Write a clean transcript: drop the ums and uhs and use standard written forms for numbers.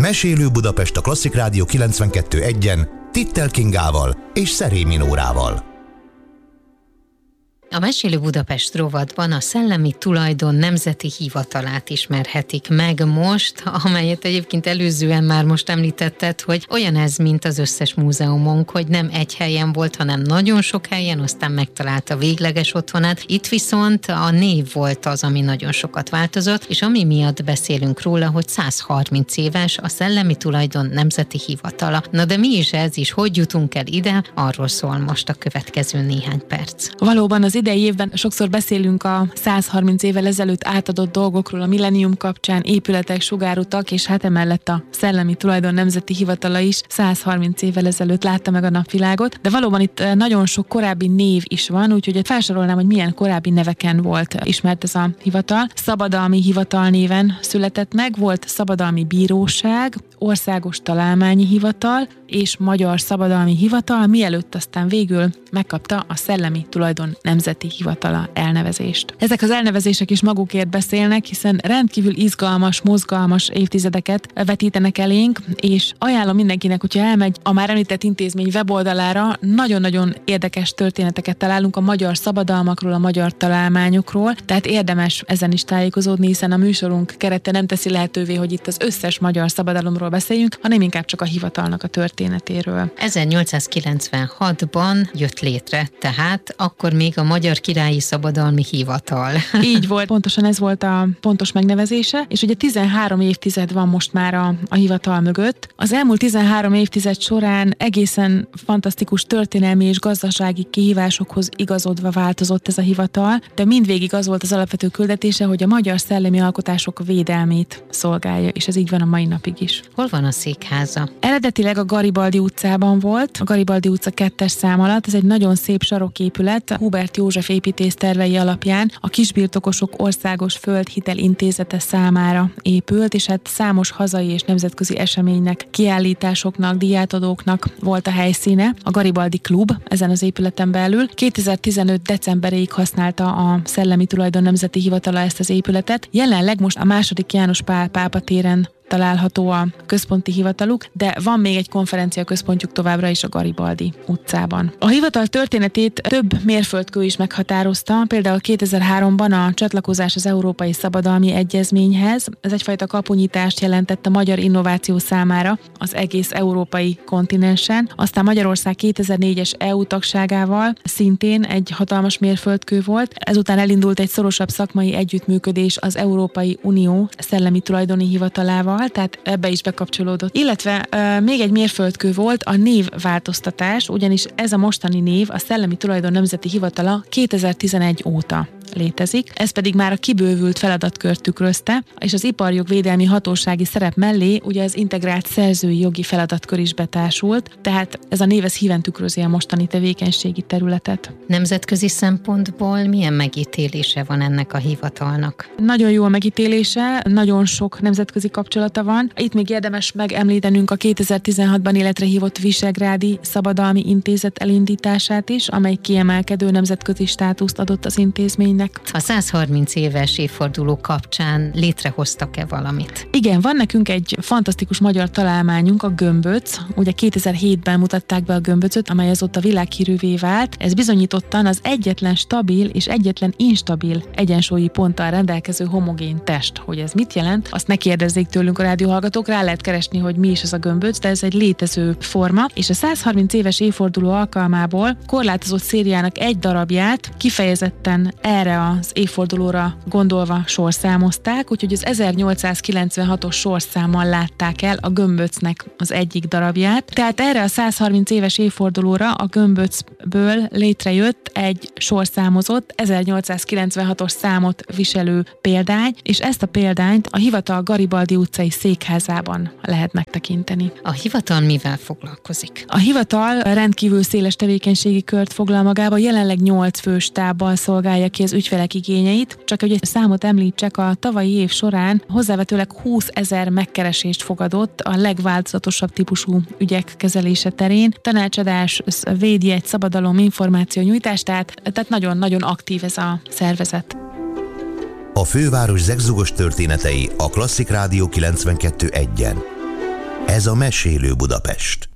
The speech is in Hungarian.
Mesélő Budapest a Klasszik Rádió 92.1-en Tittel Kingával és Szerémi Nórával. A Mesélő Budapest rovatban a Szellemi Tulajdon Nemzeti Hivatalát ismerhetik meg most, amelyet egyébként előzően már most említetted, hogy olyan ez, mint az összes múzeumunk, hogy nem egy helyen volt, hanem nagyon sok helyen, aztán megtalálta végleges otthonát. Itt viszont a név volt az, ami nagyon sokat változott, és ami miatt beszélünk róla, hogy 130 éves a Szellemi Tulajdon Nemzeti Hivatala. Na de mi is ez is, hogy jutunk el ide, arról szól most a következő néhány perc. Valóban az idei évben sokszor beszélünk a 130 évvel ezelőtt átadott dolgokról, a millennium kapcsán, épületek, sugárutak, és hát emellett a Szellemi Tulajdon Nemzeti Hivatala is 130 évvel ezelőtt látta meg a napvilágot, de valóban itt nagyon sok korábbi név is van, úgyhogy felsorolnám, hogy milyen korábbi neveken volt ismert ez a hivatal. Szabadalmi Hivatal néven született meg, volt Szabadalmi Bíróság, Országos Találmányi Hivatal és Magyar Szabadalmi Hivatal, mielőtt aztán végül megkapta a Szellemi Tulajdon Nemzeti Hivatala elnevezést. Ezek az elnevezések is magukért beszélnek, hiszen rendkívül izgalmas, mozgalmas évtizedeket vetítenek elénk, és ajánlom mindenkinek, hogyha elmegy a már említett intézmény weboldalára, nagyon-nagyon érdekes történeteket találunk a magyar szabadalmakról, a magyar találmányokról, tehát érdemes ezen is tájékozódni, hiszen a műsorunk kerete nem teszi lehetővé, hogy itt az összes magyar szabadalomról beszéljünk, hanem inkább csak a hivatalnak a történetéről. 1896-ban jött létre, tehát akkor még a Magyar Királyi Szabadalmi Hivatal. Így volt, pontosan ez volt a pontos megnevezése, és ugye 13 évtized van most már a hivatal mögött. Az elmúlt 13 évtized során egészen fantasztikus történelmi és gazdasági kihívásokhoz igazodva változott ez a hivatal, de mindvégig az volt az alapvető küldetése, hogy a magyar szellemi alkotások védelmét szolgálja, és ez így van a mai napig is. Hol van a székháza? Eredetileg a Garibaldi utcában volt, a Garibaldi utca 2-es szám alatt, ez egy nagyon szép saroképület, Hubert József építész tervei alapján a Kisbirtokosok Országos Földhitel Intézete számára épült, és hát számos hazai és nemzetközi eseménynek, kiállításoknak, díjátadóknak volt a helyszíne. A Garibaldi Klub ezen az épületen belül 2015. decemberéig használta a Szellemi Tulajdon Nemzeti Hivatala ezt az épületet. Jelenleg most a II. János Pál pápa téren található a központi hivataluk, de van még egy konferencia központjuk továbbra is a Garibaldi utcában. A hivatal történetét több mérföldkő is meghatározta, például 2003-ban a csatlakozás az Európai Szabadalmi Egyezményhez. Ez egyfajta kapunyítást jelentett a magyar innováció számára az egész európai kontinensen. Aztán Magyarország 2004-es EU tagságával szintén egy hatalmas mérföldkő volt. Ezután elindult egy szorosabb szakmai együttműködés az Európai Unió Szellemi Tulajdoni Hivatalával, tehát ebbe is bekapcsolódott. Illetve még egy mérföldkő volt a névváltoztatás, ugyanis ez a mostani név, a Szellemi Tulajdon Nemzeti Hivatala 2011 óta létezik. Ez pedig már a kibővült feladatkört tükrözte, és az iparjogvédelmi hatósági szerep mellé ugye az integrált szerzői jogi feladatkör is betársult, tehát ez a név híven tükrözi a mostani tevékenységi területet. Nemzetközi szempontból milyen megítélése van ennek a hivatalnak? Nagyon jó a megítélése, nagyon sok nemzetközi kapcsolata van. Itt még érdemes megemlítenünk a 2016-ban életre hívott Visegrádi Szabadalmi Intézet elindítását is, amely kiemelkedő nemzetközi státuszt adott az intézménynek. A 130 éves évforduló kapcsán létrehoztak-e valamit? Igen, van nekünk egy fantasztikus magyar találmányunk, a gömböc. Ugye 2007-ben mutatták be a gömböcöt, amely azóta világhírűvé vált. Ez bizonyítottan az egyetlen stabil és egyetlen instabil egyensúlyi ponttal rendelkező homogén test. Hogy ez mit jelent? Azt ne kérdezzék tőlünk a rádióhallgatók, rá lehet keresni, hogy mi is az a gömböc, de ez egy létező forma, és a 130 éves évforduló alkalmából korlátozott szériának egy darabját kifejezetten erre az évfordulóra gondolva sorszámozták, úgyhogy az 1896-os sorszámmal látták el a gömböcnek az egyik darabját. Tehát erre a 130 éves évfordulóra a gömböcből létrejött egy sorszámozott 1896-os számot viselő példány, és ezt a példányt a hivatal Garibaldi utcai székházában lehet megtekinteni. A hivatal mivel foglalkozik? A hivatal rendkívül széles tevékenységi kört foglal magába, jelenleg 8 fős stábbal szolgálja ki az ügyfelek igényeit. Csak hogy egy számot említsek, a tavalyi év során hozzávetőleg 20 000 megkeresést fogadott a legváltozatosabb típusú ügyek kezelése terén. Tanácsadás, védjegy, szabadalom, információnyújtás, tehát nagyon-nagyon aktív ez a szervezet. A főváros zegzugos történetei a Klasszik Rádió 92.1-en. Ez a Mesélő Budapest.